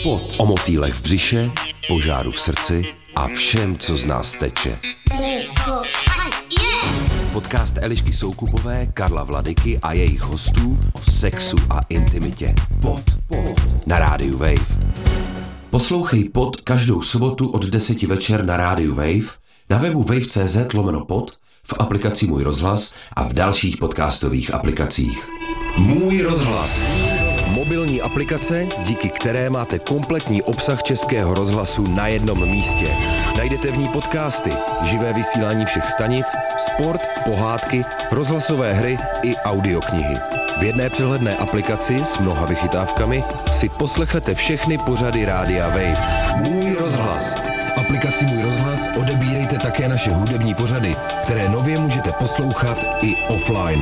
Pod. O motýlech v břiše, požáru v srdci a všem, co z nás teče. Podcast Elišky Soukupové, Karla Vladyky a jejich hostů o sexu a intimitě. Pod. Na rádiu Wave. Poslouchej Pod každou sobotu od 10 večer na rádiu Wave, na webu wave.cz/pod, v aplikaci Můj rozhlas a v dalších podcastových aplikacích. Můj rozhlas. Mobilní aplikace, díky které máte kompletní obsah Českého rozhlasu na jednom místě. Najdete v ní podcasty, živé vysílání všech stanic, sport, pohádky, rozhlasové hry i audioknihy. V jedné přehledné aplikaci s mnoha vychytávkami si poslechnete všechny pořady rádia Wave. Můj rozhlas. V aplikaci Můj rozhlas odebírejte také naše hudební pořady, které nově můžete poslouchat i offline.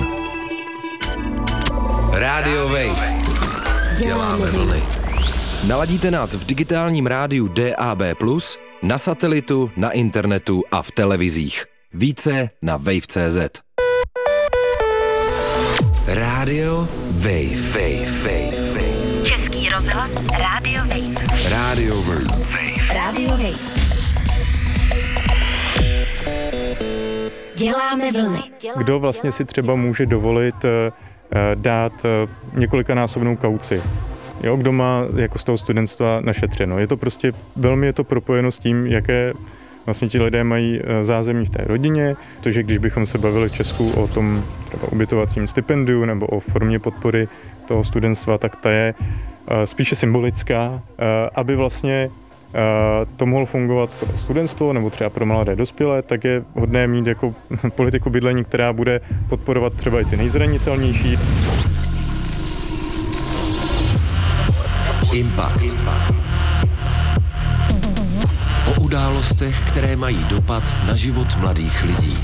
Rádio Wave. Děláme vlny. Naladíte nás v digitálním rádiu DAB+, na satelitu, na internetu a v televizích. Více na wave.cz. Rádio Wave. Český rozhlas Rádio Wave. Rádio Wave. Rádio Wave. Děláme vlny. Kdo vlastně si třeba může dovolit dát několikanásobnou kauci? Jo, kdo má jako z toho studentstva našetřeno. Je to prostě, velmi je to propojeno s tím, jaké vlastně ti lidé mají zázemí v té rodině, protože když bychom se bavili v Česku o tom třeba ubytovacím stipendiu nebo o formě podpory toho studentstva, tak ta je spíše symbolická, aby vlastně to mohlo fungovat pro studentstvo nebo třeba pro mladé dospělé, tak je hodné mít jako politiku bydlení, která bude podporovat třeba i ty nejzranitelnější. Impact. O událostech, které mají dopad na život mladých lidí.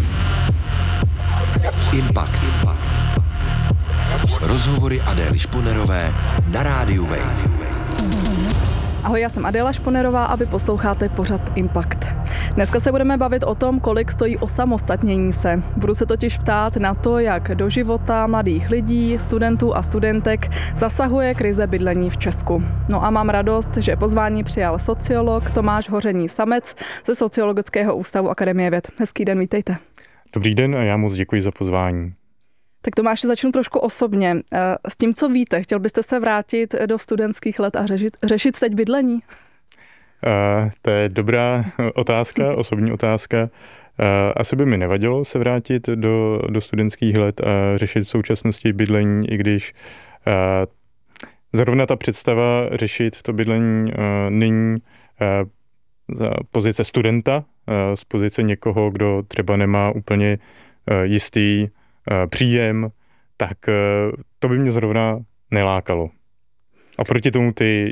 Impact. Rozhovory Adély Šponerové na rádiu Wave. Ahoj, já jsem Adéla Šponerová a vy posloucháte pořad Impact. Dneska se budeme bavit o tom, kolik stojí osamostatnění se. Budu se totiž ptát na to, jak do života mladých lidí, studentů a studentek zasahuje krize bydlení v Česku. No a mám radost, že pozvání přijal sociolog Tomáš Hoření Samec ze Sociologického ústavu Akademie věd. Hezký den, vítejte. Dobrý den a já moc děkuji za pozvání. Tak Tomáši, začnu trošku osobně. S tím, co víte, chtěl byste se vrátit do studentských let a řešit teď bydlení? To je dobrá otázka, osobní otázka. Asi by mi nevadilo se vrátit do studentských let a řešit v současnosti bydlení, i když zrovna ta představa řešit to bydlení není z pozice studenta, z pozice někoho, kdo třeba nemá úplně jistý příjem, tak to by mě zrovna nelákalo. A proti tomu ty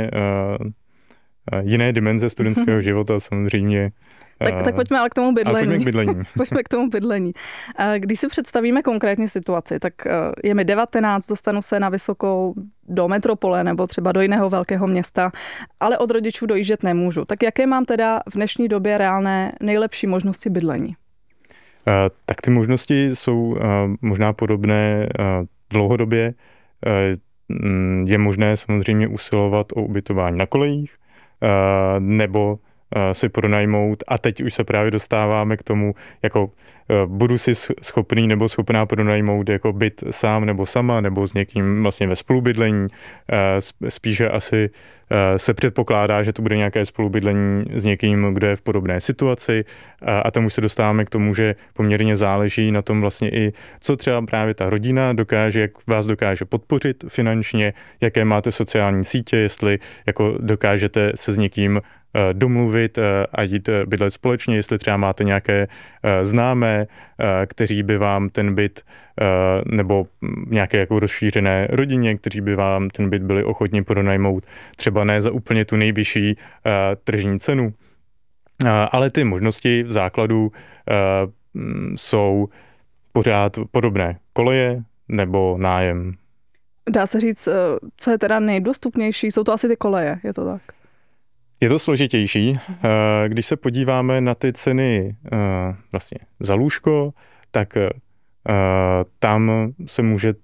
jiné dimenze studentského života samozřejmě. Tak pojďme ale k tomu bydlení. Pojďme k tomu bydlení. Když si představíme konkrétní situaci, tak je mi 19, dostanu se na vysokou do metropole nebo třeba do jiného velkého města, ale od rodičů dojíždět nemůžu. Tak jaké mám teda v dnešní době reálné nejlepší možnosti bydlení? Tak ty možnosti jsou možná podobné dlouhodobě. Je možné samozřejmě usilovat o ubytování na kolejích nebo si pronajmout, a teď už se právě dostáváme k tomu, jako budu si schopný nebo schopná pronajmout jako byt sám nebo sama, nebo s někým vlastně ve spolubydlení. Spíše asi se předpokládá, že to bude nějaké spolubydlení s někým, kdo je v podobné situaci, a tam už se dostáváme k tomu, že poměrně záleží na tom vlastně i, co třeba právě ta rodina dokáže, jak vás dokáže podpořit finančně, jaké máte sociální sítě, jestli jako dokážete se s někým domluvit a jít bydlet společně, jestli třeba máte nějaké známé, kteří by vám ten byt nebo nějaké jako rozšířené rodině, kteří by vám ten byt byli ochotni pronajmout, třeba ne za úplně tu nejvyšší tržní cenu. Ale ty možnosti v základu jsou pořád podobné. Koleje nebo nájem. Dá se říct, co je teda nejdostupnější? Jsou to asi ty koleje, je to tak? Je to složitější. Když se podíváme na ty ceny vlastně za lůžko, tak tam se může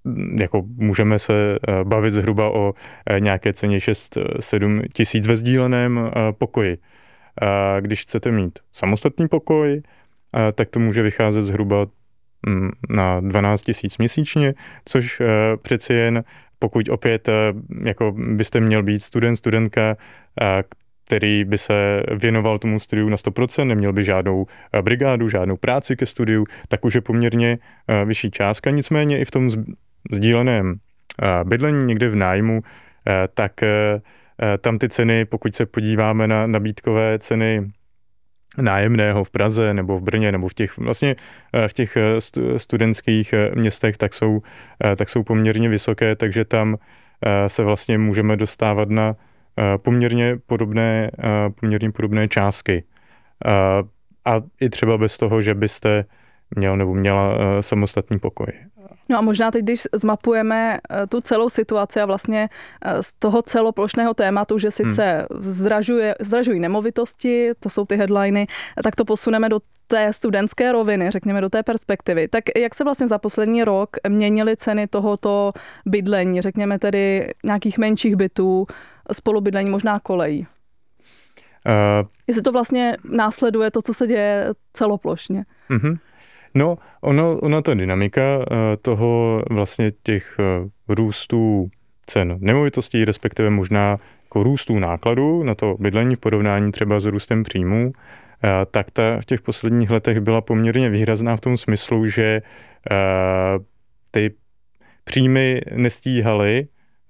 jako můžeme se bavit zhruba o nějaké ceně 6-7 tisíc ve sdíleném pokoji. Když chcete mít samostatný pokoj, tak to může vycházet zhruba na 12 tisíc měsíčně, což přeci jen, pokud opět jako byste měl být studentka, který by se věnoval tomu studiu na 100%, neměl by žádnou brigádu, žádnou práci ke studiu, tak už je poměrně vyšší částka. Nicméně i v tom sdíleném bydlení, někde v nájmu, tak tam ty ceny, pokud se podíváme na nabídkové ceny nájemného v Praze nebo v Brně nebo v těch studentských městech, tak jsou poměrně vysoké, takže tam se vlastně můžeme dostávat na poměrně podobné částky. A i třeba bez toho, že byste měl nebo měla samostatný pokoj. No a možná teď, když zmapujeme tu celou situaci a vlastně z toho celoplošného tématu, že sice zdražují nemovitosti, to jsou ty headliny, tak to posuneme do té studentské roviny, řekněme do té perspektivy. Tak jak se vlastně za poslední rok měnily ceny tohoto bydlení, řekněme tedy nějakých menších bytů, spolubydlení, možná kolejí? Jestli to vlastně následuje to, co se děje celoplošně? Mm-hmm. No, ona ta dynamika toho vlastně těch růstů cen nemovitostí, respektive možná jako růstů nákladů na to bydlení v porovnání třeba s růstem příjmů, tak ta v těch posledních letech byla poměrně výrazná v tom smyslu, že ty příjmy nestíhaly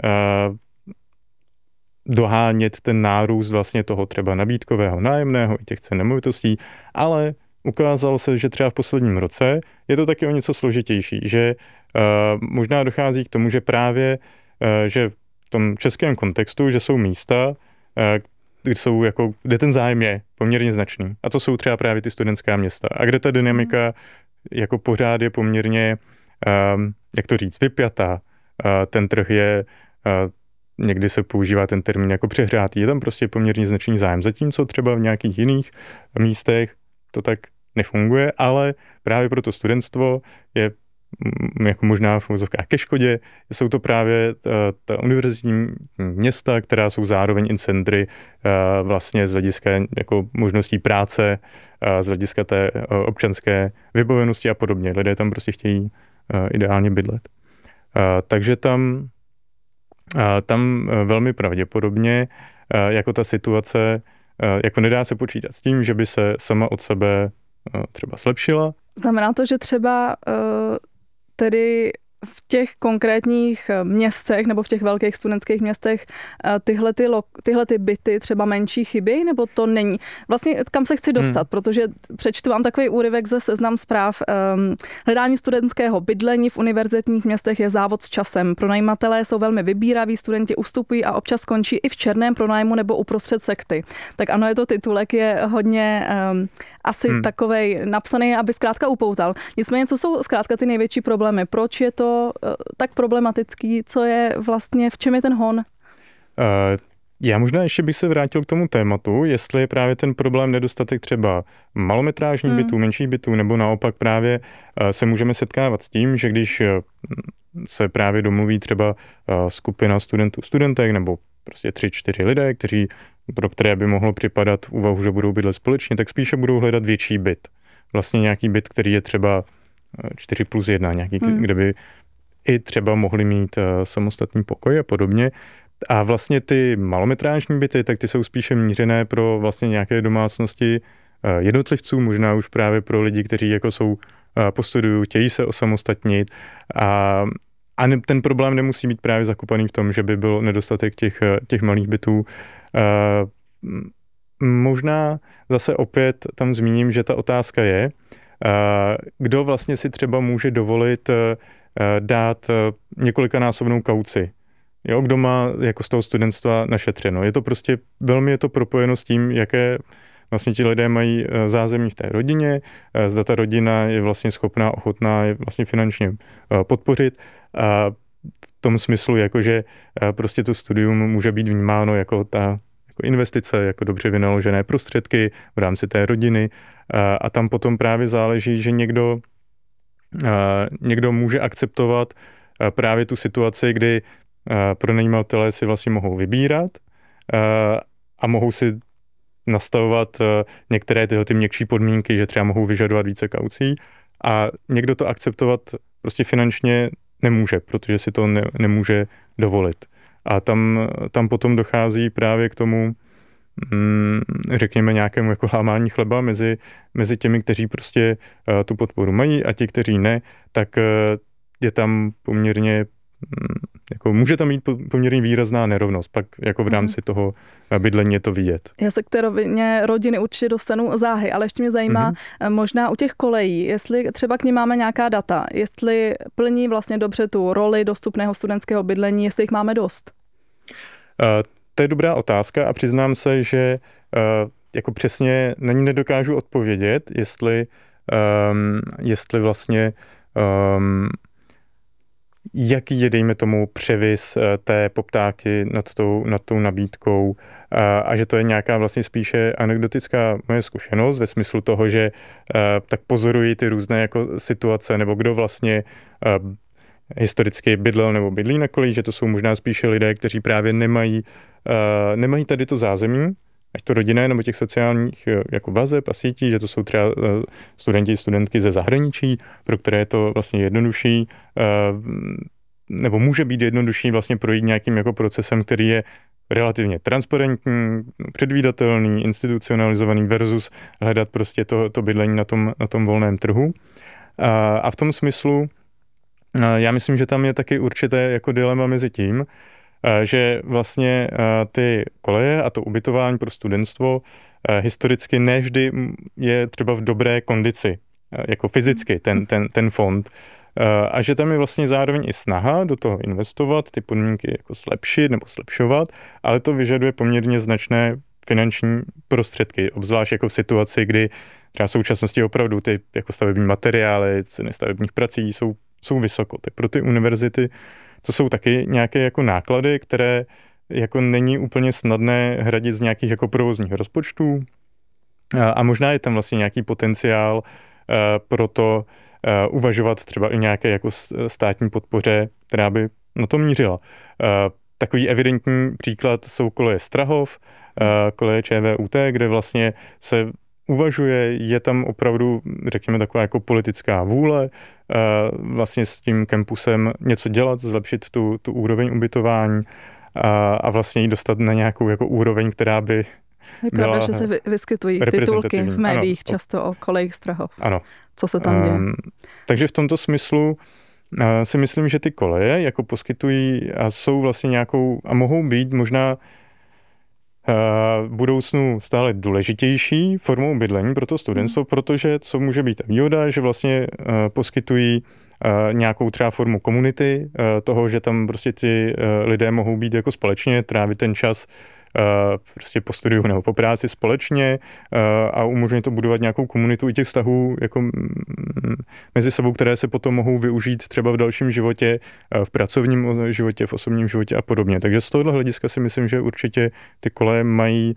dohánět ten nárůst vlastně toho třeba nabídkového nájemného i těch cen nemovitostí, ale ukázalo se, že třeba v posledním roce je to taky o něco složitější, že možná dochází k tomu, že právě, že v tom českém kontextu, že jsou místa, kde ten zájem je poměrně značný. A to jsou třeba právě ty studentská města. A kde ta dynamika jako pořád je poměrně, jak to říct, vypjatá. Ten trh je, někdy se používá ten termín jako přehrátý. Je tam prostě poměrně značný zájem. Zatímco třeba v nějakých jiných místech to tak nefunguje, ale právě pro to studentstvo je jako možná v uvozovkách ke škodě. Jsou to právě ta univerzitní města, která jsou zároveň i centry vlastně z hlediska jako možností práce, z hlediska té občanské vybavenosti a podobně. Lidé tam prostě chtějí ideálně bydlet. Takže tam velmi pravděpodobně jako ta situace jako nedá se počítat s tím, že by se sama od sebe třeba zlepšila. Znamená to, že třeba tedy v těch konkrétních městech nebo v těch velkých studentských městech tyhle ty byty třeba menší chybí, nebo to není? Vlastně kam se chci dostat, protože přečtu vám takový úryvek ze Seznam Zpráv. Hledání studentského bydlení v univerzitních městech je závod s časem. Pronajímatelé jsou velmi vybíraví, studenti ustupují a občas skončí i v černém pronájmu nebo uprostřed sekty. Tak ano, je to titulek, je hodně asi takovej napsaný, aby zkrátka upoutal. Nicméně, co jsou zkrátka ty největší problémy? Proč je to tak problematický, co je vlastně, v čem je ten hon? Já možná ještě bych se vrátil k tomu tématu, jestli je právě ten problém nedostatek třeba malometrážních bytů, menších bytů, nebo naopak právě se můžeme setkávat s tím, že když se právě domluví třeba skupina studentek, nebo prostě 3-4 lidé, pro které by mohlo připadat v úvahu, že budou bydlet společně, tak spíše budou hledat větší byt. Vlastně nějaký byt, který je třeba 4+1, nějaký, kde by i třeba mohli mít samostatný pokoj a podobně. A vlastně ty malometrážní byty, tak ty jsou spíše mířené pro vlastně nějaké domácnosti jednotlivců, možná už právě pro lidi, kteří jako jsou po studiu, chtějí se osamostatnit a ten problém nemusí být právě zakopaný v tom, že by byl nedostatek těch malých bytů. Možná zase opět tam zmíním, že ta otázka je, kdo vlastně si třeba může dovolit dát několikanásobnou kauci. Jo, kdo má jako z toho studentstva našetřeno. Je to prostě, velmi je to propojeno s tím, jaké vlastně ti lidé mají zázemí v té rodině, zda ta rodina je vlastně schopná, ochotná je vlastně finančně podpořit. A v tom smyslu, jakože prostě to studium může být vnímáno jako jako investice, jako dobře vynaložené prostředky v rámci té rodiny. A tam potom právě záleží, že někdo může akceptovat právě tu situaci, kdy pronajímatelé si vlastně mohou vybírat a mohou si nastavovat některé tyhle ty měkčí podmínky, že třeba mohou vyžadovat více kaucí a někdo to akceptovat prostě finančně nemůže, protože si to nemůže dovolit. A tam potom dochází právě k tomu, řekněme, nějakému jako lámání chleba mezi těmi, kteří prostě tu podporu mají a ti, kteří ne, tak je tam poměrně, jako může tam být poměrně výrazná nerovnost, pak jako v rámci toho bydlení je to vidět. Já se k té rovině rodiny určitě dostanu záhy, ale ještě mě zajímá možná u těch kolejí, jestli třeba k nim máme nějaká data, jestli plní vlastně dobře tu roli dostupného studentského bydlení, jestli jich máme dost. To je dobrá otázka a přiznám se, že jako přesně na ní nedokážu odpovědět, jestli vlastně jaký je, dejme tomu, převis té poptávky nad tou nabídkou a že to je nějaká vlastně spíše anekdotická moje zkušenost ve smyslu toho, že tak pozoruji ty různé jako situace nebo kdo vlastně historicky bydlel nebo bydlí na koleji, že to jsou možná spíše lidé, kteří právě nemají tady to zázemí, ať to rodinné nebo těch sociálních jako vazeb a sítí, že to jsou třeba studentky ze zahraničí, pro které je to vlastně jednodušší, nebo může být jednodušší vlastně projít nějakým jako procesem, který je relativně transparentní, předvídatelný, institucionalizovaný versus hledat prostě to bydlení na tom volném trhu. A v tom smyslu já myslím, že tam je taky určité jako dilema mezi tím, že vlastně ty koleje a to ubytování pro studentstvo historicky nevždy je třeba v dobré kondici, jako fyzicky ten fond. A že tam je vlastně zároveň i snaha do toho investovat, ty podmínky jako zlepšit nebo zlepšovat, ale to vyžaduje poměrně značné finanční prostředky, obzvlášť jako v situaci, kdy třeba v současnosti opravdu ty jako stavební materiály, ceny stavebních prací jsou vysoko. Tak pro ty univerzity to jsou taky nějaké jako náklady, které jako není úplně snadné hradit z nějakých jako provozních rozpočtů a možná je tam vlastně nějaký potenciál pro to uvažovat třeba i nějaké jako státní podpoře, která by na to mířila. Takový evidentní příklad jsou koleje Strahov, koleje ČVUT, kde vlastně se uvažuje, je tam opravdu, řekněme, taková jako politická vůle vlastně s tím kampusem něco dělat, zlepšit tu úroveň ubytování a vlastně ji dostat na nějakou jako úroveň, která by je pravda, že se vyskytují titulky v médiích často o kolejích Strahov. Ano. Co se tam děje? Takže v tomto smyslu si myslím, že ty koleje jako poskytují a jsou vlastně nějakou a mohou být možná v budoucnu stále důležitější formou bydlení pro to studentstvo, protože co může být výhoda, že vlastně poskytují nějakou třeba formu komunity, toho, že tam prostě ti lidé mohou být jako společně, trávit ten čas prostě po studiu nebo po práci společně a umožňuje to budovat nějakou komunitu i těch vztahů jako mezi sebou, které se potom mohou využít třeba v dalším životě, v pracovním životě, v osobním životě a podobně. Takže z tohohle hlediska si myslím, že určitě ty koleje mají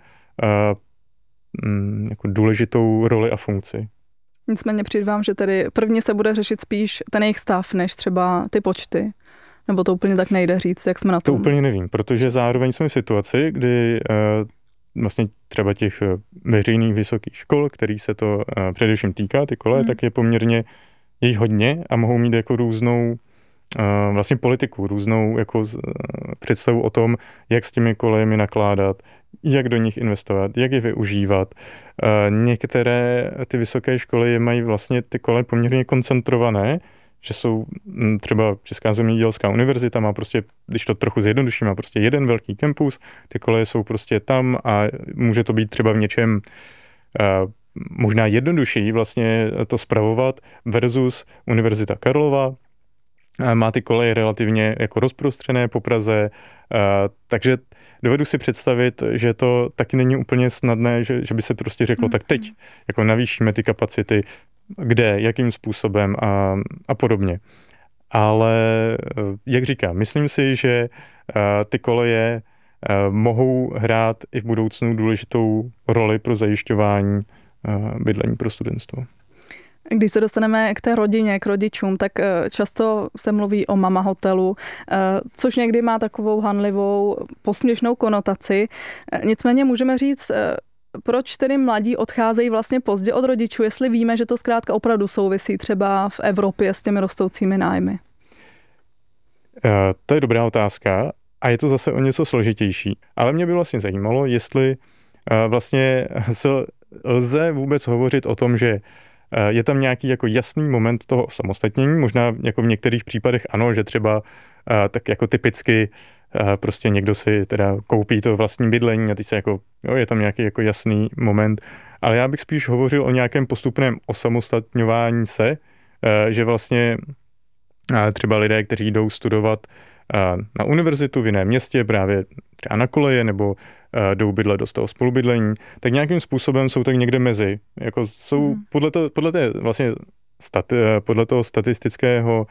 jako důležitou roli a funkci. Nicméně přijde vám, že tedy prvně se bude řešit spíš ten jejich stav, než třeba ty počty. Nebo to úplně tak nejde říct, jak jsme na tom? To úplně nevím, protože zároveň jsme v situaci, kdy vlastně třeba těch veřejných vysokých škol, který se to především týká, ty koleje, tak je poměrně jich hodně a mohou mít jako různou vlastně politiku, různou jako představu o tom, jak s těmi kolejemi nakládat, jak do nich investovat, jak je využívat. Některé ty vysoké školy mají vlastně ty koleje poměrně koncentrované, že jsou třeba Česká zemědělská univerzita, má prostě, když to trochu zjednoduší, má prostě jeden velký kampus, ty koleje jsou prostě tam a může to být třeba v něčem možná jednodušší vlastně to spravovat versus Univerzita Karlova, má ty koleje relativně jako rozprostřené po Praze, takže dovedu si představit, že to taky není úplně snadné, že by se prostě řeklo, tak teď jako navýšíme ty kapacity, kde, jakým způsobem a podobně. Ale jak říkám, myslím si, že ty koleje mohou hrát i v budoucnu důležitou roli pro zajišťování bydlení pro studentstvo. Když se dostaneme k té rodině, k rodičům, tak často se mluví o mama hotelu, což někdy má takovou hanlivou, posměšnou konotaci. Nicméně můžeme říct, proč tedy mladí odcházejí vlastně pozdě od rodičů, jestli víme, že to zkrátka opravdu souvisí třeba v Evropě s těmi rostoucími nájmy? To je dobrá otázka a je to zase o něco složitější. Ale mě by vlastně zajímalo, jestli vlastně lze vůbec hovořit o tom, že je tam nějaký jako jasný moment toho osamostatnění, možná jako v některých případech ano, že třeba tak jako typicky prostě někdo si teda koupí to vlastní bydlení a teď se jako, jo, je tam nějaký jako jasný moment, ale já bych spíš hovořil o nějakém postupném osamostatňování se, že vlastně třeba lidé, kteří jdou studovat na univerzitu v jiném městě, právě třeba na koleje, nebo jdou bydlet do toho spolubydlení, tak nějakým způsobem jsou tak někde mezi. Jako jsou podle toho statistického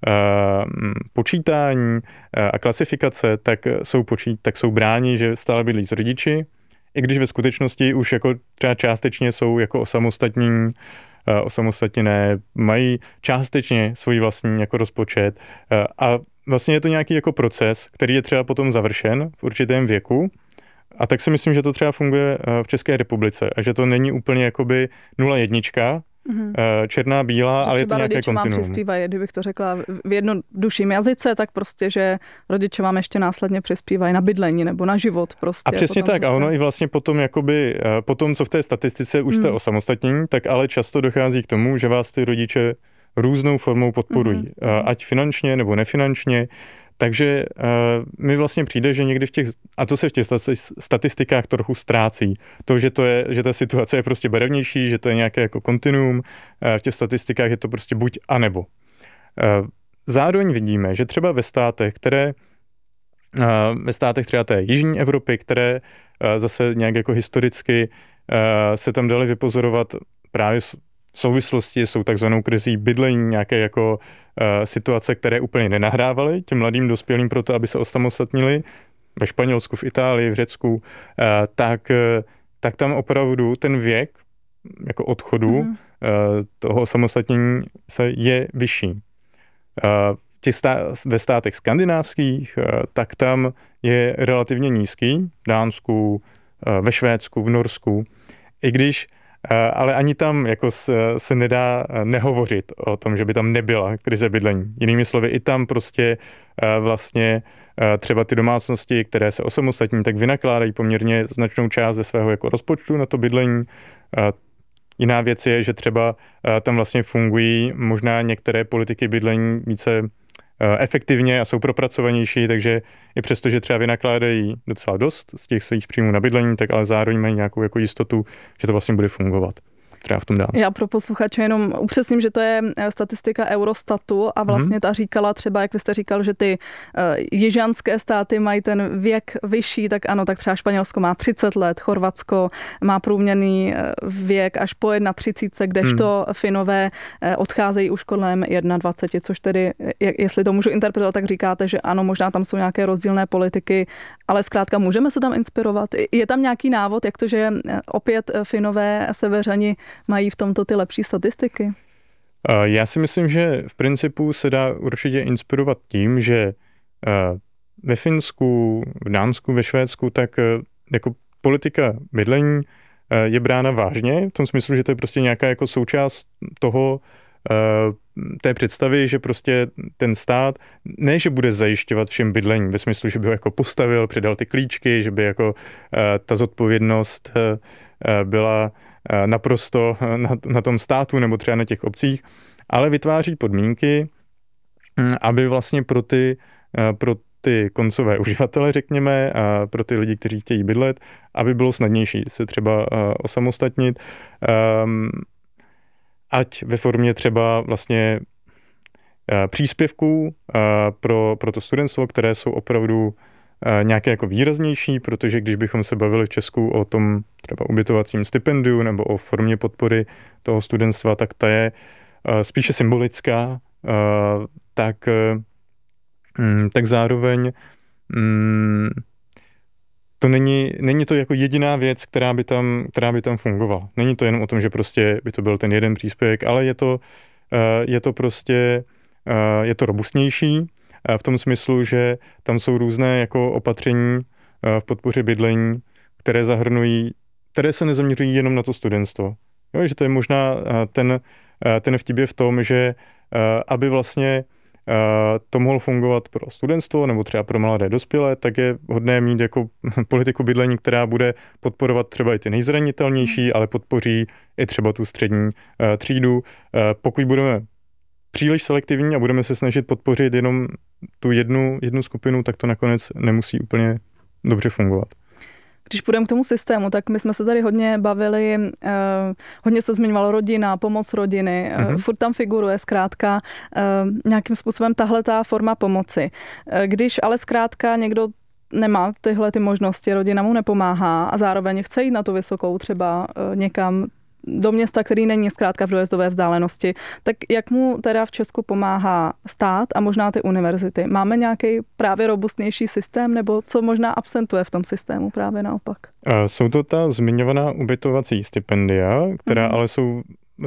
počítání a klasifikace, tak jsou bráni, že stále bydlí s rodiči, i když ve skutečnosti už jako třeba částečně jsou jako osamostatněné, mají částečně svůj vlastní jako rozpočet a vlastně je to nějaký jako proces, který je třeba potom završen v určitém věku. A tak si myslím, že to třeba funguje v České republice a že to není úplně jakoby 0,1, černá, bílá, ale je to nějaké kontinuum. Rodiče vám přispívají, kdybych to řekla v jednodušším jazyce, tak prostě, že rodiče vám ještě následně přispívají na bydlení nebo na život prostě. A přesně tak, a ono i vlastně potom jakoby, potom, co v té statistice už jste osamostatnění, tak ale často dochází k tomu, že vás ty rodiče různou formou podporují, ať finančně nebo nefinančně. Takže mi vlastně přijde, že někdy a to se v těch statistikách trochu ztrácí. To, že ta situace je prostě barevnější, že to je nějaké jako kontinuum, v těch statistikách je to prostě buď a nebo. Zároveň vidíme, že třeba ve státech třeba té jižní Evropy, které zase nějak jako historicky se tam daly vypozorovat právě souvislosti s takzvanou krizí bydlení, nějaké jako situace, které úplně nenahrávaly těm mladým dospělým proto, aby se osamostatnili ve Španělsku, v Itálii, v Řecku, tak tam opravdu ten věk jako odchodu toho osamostatnění je vyšší. Ve státech skandinávských, tak tam je relativně nízký, v Dánsku, ve Švédsku, v Norsku, i když ale ani tam jako se nedá nehovořit o tom, že by tam nebyla krize bydlení. Jinými slovy, i tam prostě vlastně třeba ty domácnosti, které se osamostatní, tak vynakládají poměrně značnou část ze svého jako rozpočtu na to bydlení. Jiná věc je, že třeba tam vlastně fungují možná některé politiky bydlení více efektivně a jsou propracovanější, takže i přesto, že třeba vynakládají docela dost z těch svých příjmů na bydlení, tak ale zároveň mají nějakou jako jistotu, že to vlastně bude fungovat. Třeba v tom Dánsku. Já pro posluchače jenom upřesním, že to je statistika Eurostatu a vlastně ta říkala třeba, jak vy jste říkal, že ty jižanské státy mají ten věk vyšší, tak ano, tak třeba Španělsko má 30 let, Chorvatsko má průměrný věk až po 31, kdežto Finové odcházejí už kolem 21, což tedy, jestli to můžu interpretovat, tak říkáte, že ano, možná tam jsou nějaké rozdílné politiky, ale zkrátka můžeme se tam inspirovat. Je tam nějaký návod, jak to, že opět Finové a Severani mají v tomto ty lepší statistiky? Já si myslím, že v principu se dá určitě inspirovat tím, že ve Finsku, v Dánsku, ve Švédsku, tak jako politika bydlení je brána vážně, v tom smyslu, že to je prostě nějaká jako součást toho, té představy, že prostě ten stát ne, že bude zajišťovat všem bydlení, ve smyslu, že by ho jako postavil, přidal ty klíčky, že by jako ta zodpovědnost byla naprosto na tom státu nebo třeba na těch obcích, ale vytváří podmínky, aby vlastně pro ty koncové uživatele, řekněme, a pro ty lidi, kteří chtějí bydlet, aby bylo snadnější se třeba osamostatnit, ať ve formě třeba vlastně příspěvků pro to studentstvo, které jsou opravdu nějaké jako výraznější, protože když bychom se bavili v Česku o tom třeba ubytovacím stipendiu nebo o formě podpory toho studentstva, tak ta je spíše symbolická, tak zároveň není to jako jediná věc, která by tam fungovala. Není to jenom o tom, že prostě by to byl ten jeden příspěvek, ale je to prostě je to robustnější v tom smyslu, že tam jsou různé jako opatření v podpoře bydlení, které se nezaměřují jenom na to studentstvo. Jo, že to je možná ten vtip je v tom, že aby vlastně to mohlo fungovat pro studentstvo nebo třeba pro mladé dospělé, tak je hodné mít jako politiku bydlení, která bude podporovat třeba i ty nejzranitelnější, ale podpoří i třeba tu střední třídu. Pokud budeme příliš selektivní a budeme se snažit podpořit jenom tu jednu skupinu, tak to nakonec nemusí úplně dobře fungovat. Když půjdeme k tomu systému, tak my jsme se tady hodně bavili, hodně se zmiňovalo rodina, pomoc rodiny, furt tam figuruje zkrátka nějakým způsobem tahletá forma pomoci. Když ale zkrátka někdo nemá tyhle ty možnosti, rodina mu nepomáhá a zároveň chce jít na tu vysokou třeba někam do města, který není zkrátka v dojezdové vzdálenosti, tak jak mu teda v Česku pomáhá stát a možná ty univerzity? Máme nějaký právě robustnější systém, nebo co možná absentuje v tom systému právě naopak? Jsou to ta zmiňovaná ubytovací stipendia, která ale jsou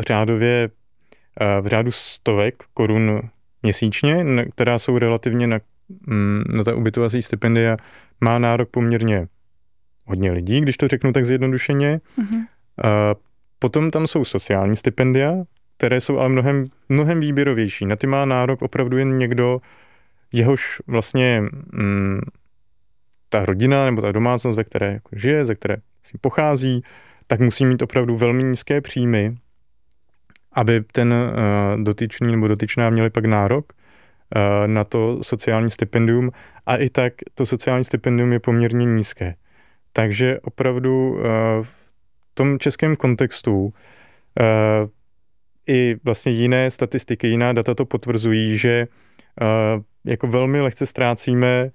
v řádu stovek korun měsíčně, která jsou relativně na ta ubytovací stipendia má nárok poměrně hodně lidí, když to řeknu tak zjednodušeně. Potom tam jsou sociální stipendia, které jsou ale mnohem výběrovější. Na ty má nárok opravdu jen někdo, jehož vlastně ta rodina nebo ta domácnost, ze které jako žije, ze které si pochází, tak musí mít opravdu velmi nízké příjmy, aby ten dotyčný nebo dotyčná měli pak nárok na to sociální stipendium. A i tak to sociální stipendium je poměrně nízké. Takže opravdu v tom českém kontextu i vlastně jiné statistiky, jiná data to potvrzují, že jako velmi lehce ztrácíme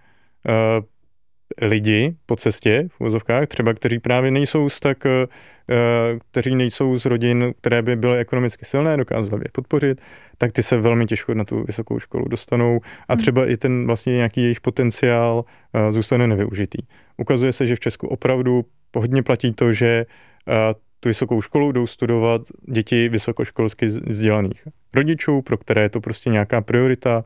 lidi po cestě v uvozovkách, třeba kteří právě kteří nejsou z rodin, které by byly ekonomicky silné, dokázaly je podpořit, tak ty se velmi těžko na tu vysokou školu dostanou a třeba i ten vlastně nějaký jejich potenciál zůstane nevyužitý. Ukazuje se, že v Česku opravdu hodně platí to, že tu vysokou školu jdou studovat děti vysokoškolsky vzdělaných rodičů, pro které je to prostě nějaká priorita.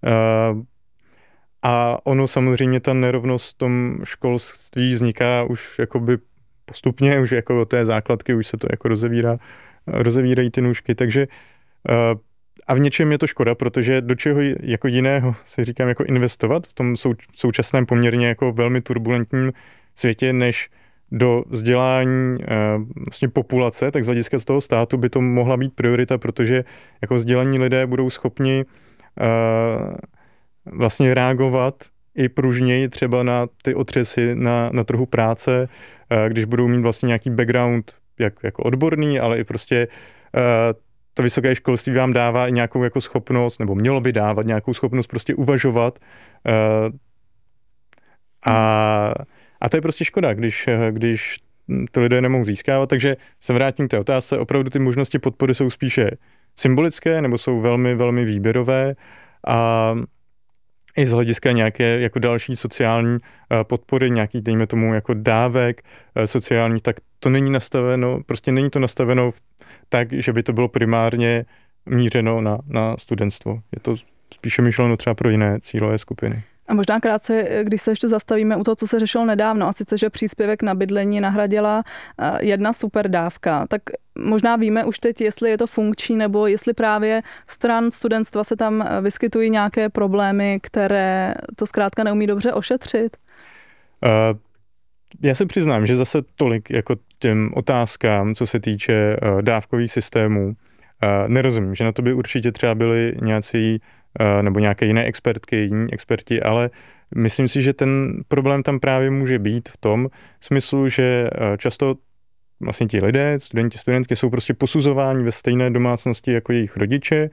A ono samozřejmě ta nerovnost v tom školství vzniká už jakoby postupně, už jako od té základky už se to jako rozevírají ty nůžky, takže a v něčem je to škoda, protože do čeho jako jiného si říkám jako investovat v tom současném poměrně jako velmi turbulentním světě, než do vzdělání vlastně populace, tak z hlediska z toho státu by to mohla být priorita, protože jako vzdělaní lidé budou schopni vlastně reagovat i pružněji třeba na ty otřesy na trhu práce, když budou mít vlastně nějaký background jako odborný, ale i prostě to vysoké školství vám dává i nějakou jako schopnost, nebo mělo by dávat nějakou schopnost prostě uvažovat a to je prostě škoda, když to lidé nemohou získávat, takže se vrátím k té otázce, opravdu ty možnosti podpory jsou spíše symbolické nebo jsou velmi, velmi výběrové a i z hlediska nějaké jako další sociální podpory, nějaký, dejme tomu, jako dávek sociální, tak to není nastaveno, prostě není to nastaveno tak, že by to bylo primárně mířeno na studentstvo. Je to spíše myšleno třeba pro jiné cílové skupiny. A možná krátce, když se ještě zastavíme u toho, co se řešilo nedávno, a sice, že příspěvek na bydlení nahradila jedna super dávka, tak možná víme už teď, jestli je to funkční, nebo jestli právě stran studentstva se tam vyskytují nějaké problémy, které to zkrátka neumí dobře ošetřit? Já se přiznám, že zase tolik jako těm otázkám, co se týče dávkových systémů, nerozumím, že na to by určitě třeba byli nějací nebo nějaké jiné jiní experti, ale myslím si, že ten problém tam právě může být v tom smyslu, že často vlastně ti lidé, studentky jsou prostě posuzováni ve stejné domácnosti jako jejich rodiče,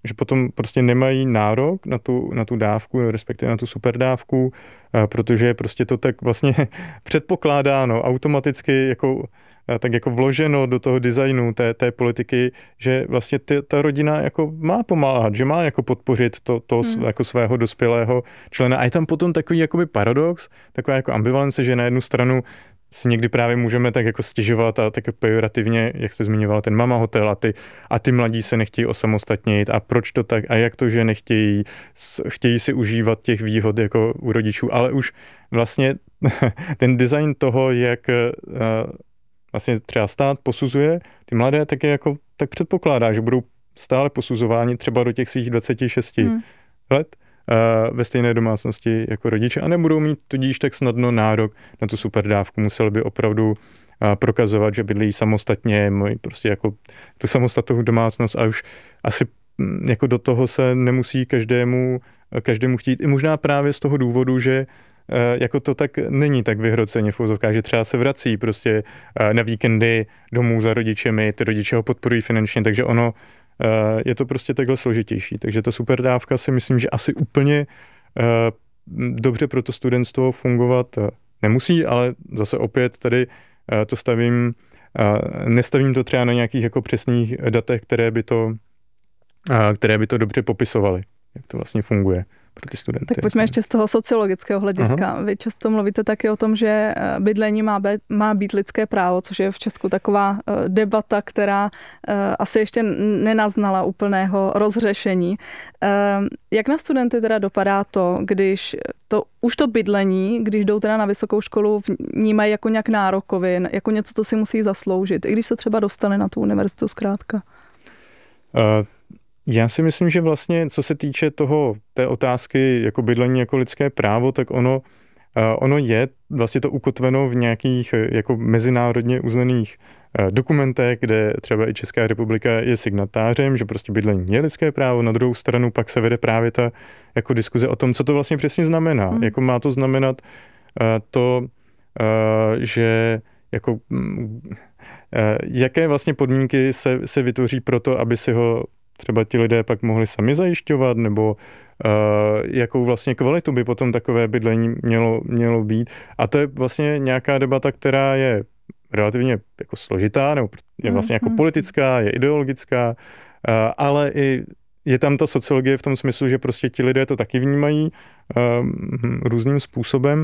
že potom prostě nemají nárok na tu dávku, respektive na tu superdávku, protože prostě to tak vlastně předpokládáno automaticky tak jako vloženo do toho designu té politiky, že vlastně ta rodina jako má pomáhat, že má jako podpořit to jako svého dospělého člena. A je tam potom takový jakoby paradox, taková jako ambivalence, že na jednu stranu si někdy právě můžeme tak jako stěžovat a tak pejorativně, jak jste zmiňovala, ten mama hotel a ty mladí se nechtějí osamostatnit a proč to tak a jak to, že nechtějí si užívat těch výhod jako u rodičů, ale už vlastně ten design toho, jak vlastně třeba stát posuzuje ty mladé, tak předpokládá, že budou stále posuzováni třeba do těch svých 26 let ve stejné domácnosti jako rodiče a nebudou mít tudíž tak snadno nárok na tu superdávku. Museli by opravdu prokazovat, že bydlí samostatně, prostě jako tu samostatnou domácnost a už asi jako do toho se nemusí každému chtít. I možná právě z toho důvodu, že jako to tak není tak vyhroceně v uvozovkách, že třeba se vrací prostě na víkendy domů za rodičemi, ty rodiče ho podporují finančně, takže ono je to prostě takhle složitější. Takže ta superdávka si myslím, že asi úplně dobře pro to studentstvo fungovat nemusí, ale zase opět tady to nestavím to třeba na nějakých jako přesných datech, které by to dobře popisovaly, jak to vlastně funguje pro ty studenty. Tak pojďme ještě z toho sociologického hlediska. Aha. Vy často mluvíte taky o tom, že bydlení má být lidské právo, což je v Česku taková debata, která asi ještě nenaznala úplného rozřešení. Jak na studenty teda dopadá to, když už to bydlení, když jdou teda na vysokou školu, vnímají jako nějak nárokově, jako něco, co si musí zasloužit, i když se třeba dostane na tu univerzitu zkrátka? Já si myslím, že vlastně, co se týče té otázky jako bydlení jako lidské právo, tak ono je vlastně to ukotveno v nějakých jako mezinárodně uznaných dokumentech, kde třeba i Česká republika je signatářem, že prostě bydlení je lidské právo. Na druhou stranu pak se vede právě ta jako diskuze o tom, co to vlastně přesně znamená. Jako má to znamenat že jako jaké vlastně podmínky se vytvoří pro to, aby si ho třeba ti lidé pak mohli sami zajišťovat, nebo jakou vlastně kvalitu by potom takové bydlení mělo být. A to je vlastně nějaká debata, která je relativně jako složitá, nebo je vlastně jako politická, je ideologická, ale i je tam ta sociologie v tom smyslu, že prostě ti lidé to taky vnímají různým způsobem.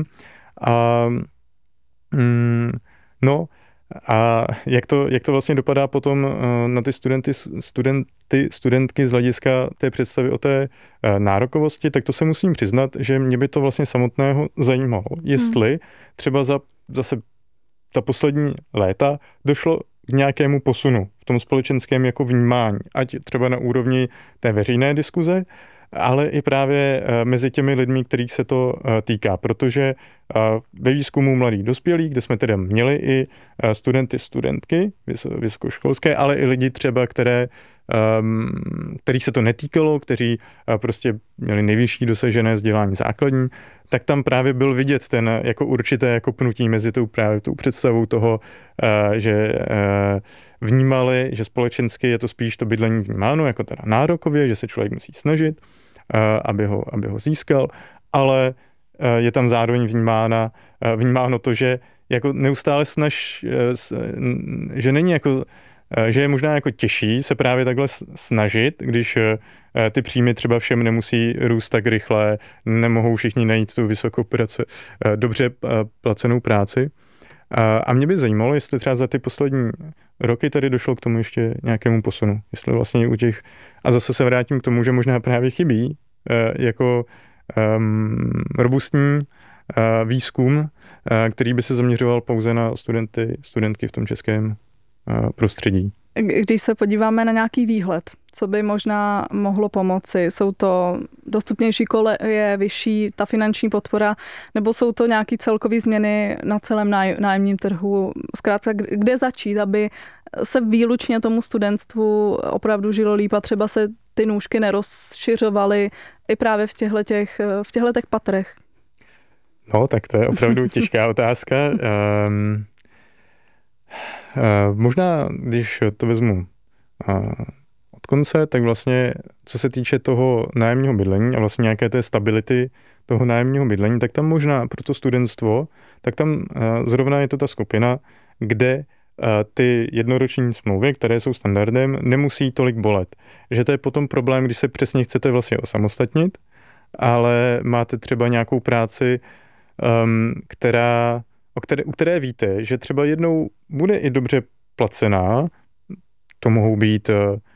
A jak to vlastně dopadá potom na ty studentky z hlediska té představy o té nárokovosti, tak to se musím přiznat, že mě by to vlastně samotného zajímalo. Jestli třeba zase ta poslední léta došlo k nějakému posunu v tom společenském jako vnímání, ať třeba na úrovni té veřejné diskuze, ale i právě mezi těmi lidmi, kterých se to týká, protože ve výzkumu mladých dospělých, kde jsme tedy měli i studentky vysokoškolské, ale i lidi třeba, kterých se to netýkalo, kteří prostě měli nejvyšší dosažené vzdělání základní, tak tam právě byl vidět ten jako určité jako pnutí mezi tou představou toho, že vnímali, že společensky je to spíš to bydlení vnímáno jako teda nárokově, že se člověk musí snažit, aby ho získal, ale je tam zároveň vnímáno to, že jako neustále že není jako, že je možná jako těžší se právě takhle snažit, když ty příjmy třeba všem nemusí růst tak rychle, nemohou všichni najít tu dobře placenou práci. A mě by zajímalo, jestli třeba za ty poslední roky tady došlo k tomu ještě nějakému posunu. Jestli vlastně a zase se vrátím k tomu, že možná právě chybí jako robustní výzkum, který by se zaměřoval pouze na studentky v tom českém prostředí. Když se podíváme na nějaký výhled, co by možná mohlo pomoci, jsou to dostupnější koleje, vyšší ta finanční podpora, nebo jsou to nějaké celkové změny na celém nájemním trhu? Zkrátka, kde začít, aby se výlučně tomu studentstvu opravdu žilo líp a třeba se ty nůžky nerozšiřovaly i právě v těchto patrech? No, tak to je opravdu těžká otázka. Možná, když to vezmu od konce, tak vlastně, co se týče toho nájemního bydlení a vlastně nějaké té stability toho nájemního bydlení, tak tam možná pro to studentstvo, tak tam zrovna je to ta skupina, kde ty jednoroční smlouvy, které jsou standardem, nemusí tolik bolet. Že to je potom problém, když se přesně chcete vlastně osamostatnit, ale máte třeba nějakou práci, u které víte, že třeba jednou bude i dobře placená, to mohou být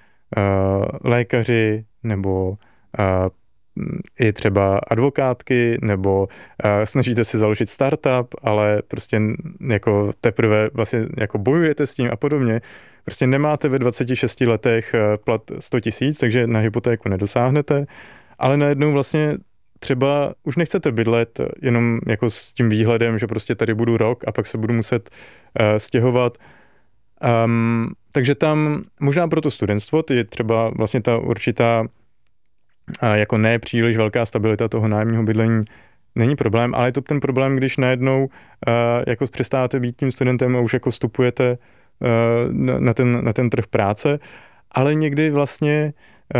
lékaři nebo i třeba advokátky, nebo snažíte si založit startup, ale prostě jako teprve vlastně jako bojujete s tím a podobně. Prostě nemáte ve 26 letech plat 100 000, takže na hypotéku nedosáhnete, ale najednou vlastně třeba už nechcete bydlet jenom jako s tím výhledem, že prostě tady budu rok a pak se budu muset stěhovat. Takže tam možná pro to studentstvo je třeba vlastně ta určitá jako ne příliš velká stabilita toho nájemního bydlení není problém, ale je to ten problém, když najednou jako přestáváte být tím studentem a už jako vstupujete na ten trh práce, ale někdy vlastně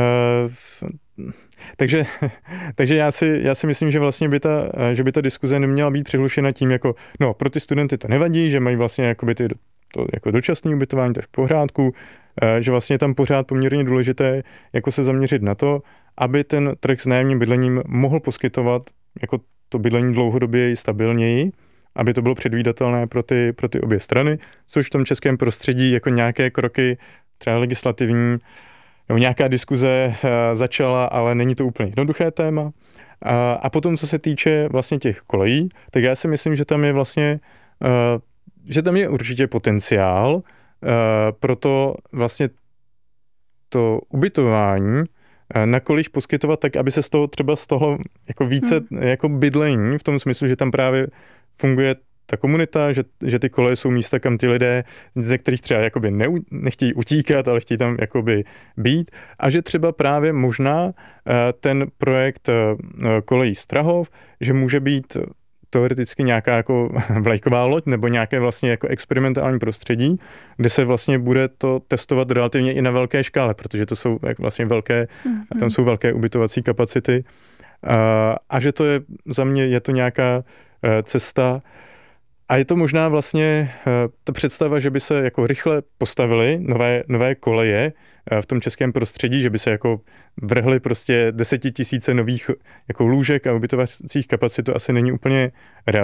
takže já si myslím, že vlastně by ta diskuze neměla být přihlušena tím jako, no pro ty studenty to nevadí, že mají vlastně jakoby to jako dočasné ubytování, to je v pořádku, že vlastně je tam pořád poměrně důležité jako se zaměřit na to, aby ten trh s nájemním bydlením mohl poskytovat jako to bydlení dlouhodobě stabilněji, aby to bylo předvídatelné pro ty obě strany, což v tom českém prostředí jako nějaké kroky, třeba legislativní, nebo nějaká diskuze začala, ale není to úplně jednoduché téma. A potom, co se týče vlastně těch kolejí, tak já si myslím, že tam je vlastně, že tam je určitě potenciál pro to vlastně to ubytování na kolíž poskytovat tak, aby se z toho třeba stalo jako více jako bydlení, v tom smyslu, že tam právě funguje ta komunita, že ty koleje jsou místa, kam ty lidé, ze kterých třeba jakoby nechtějí utíkat, ale chtějí tam jakoby být, a že třeba právě možná ten projekt kolejí Strahov, že může být teoreticky nějaká jako vlajková loď nebo nějaké vlastně jako experimentální prostředí, kde se vlastně bude to testovat relativně i na velké škále, protože to jsou vlastně velké, tam jsou velké ubytovací kapacity, a že to je za mě je to nějaká cesta. A je to možná vlastně ta představa, že by se jako rychle postavily nové koleje v tom českém prostředí, že by se jako vrhly prostě 10 000 nových jako lůžek a ubytovacích kapacit, to asi není úplně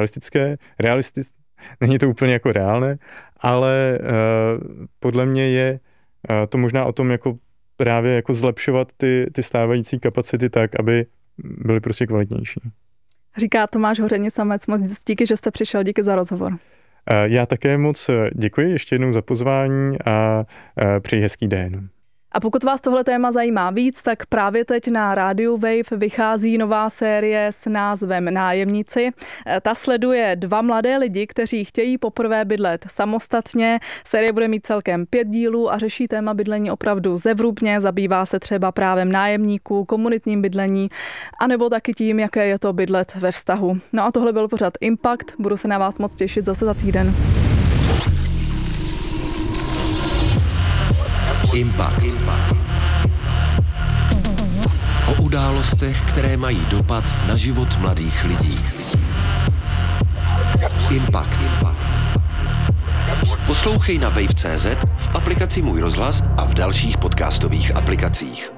není to úplně jako reálné, ale podle mě je to možná o tom jako právě jako zlepšovat ty stávající kapacity tak, aby byly prostě kvalitnější. Říká Tomáš Hořeně-Samec, moc díky, že jste přišel, díky za rozhovor. Já také moc děkuji ještě jednou za pozvání a přeji hezký den. A pokud vás tohle téma zajímá víc, tak právě teď na rádiu Wave vychází nová série s názvem Nájemníci. Ta sleduje 2 mladé lidi, kteří chtějí poprvé bydlet samostatně. Série bude mít celkem 5 dílů a řeší téma bydlení opravdu zevrubně. Zabývá se třeba právem nájemníků, komunitním bydlení, anebo taky tím, jaké je to bydlet ve vztahu. No a tohle byl pořad Impact. Budu se na vás moc těšit zase za týden. Impact. O událostech, které mají dopad na život mladých lidí. Impact. Poslouchej na wave.cz, v aplikaci Můj rozhlas a v dalších podcastových aplikacích.